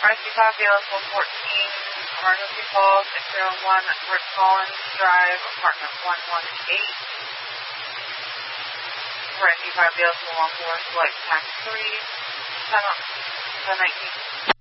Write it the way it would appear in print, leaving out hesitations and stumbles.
RC5 BLS 114, emergency call 601 Rick Collins Drive, apartment 118. RC5 BLS 114, select tax 3, 1019.